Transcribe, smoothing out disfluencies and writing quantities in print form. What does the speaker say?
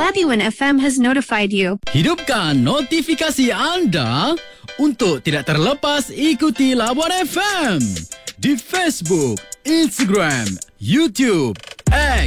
Labuan FM has notified you. Hidupkan notifikasi anda untuk tidak terlepas ikuti Labuan FM di Facebook, Instagram, YouTube